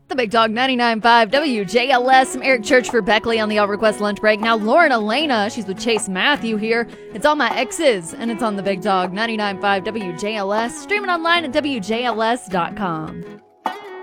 The Big Dog 99.5 WJLS. I'm Eric Church for Beckley on the All Request Lunch Break. Now, Lauren Elena, she's with Chase Matthew here. It's All My Exes, and it's on the Big Dog 99.5 WJLS. Streaming online at WJLS.com.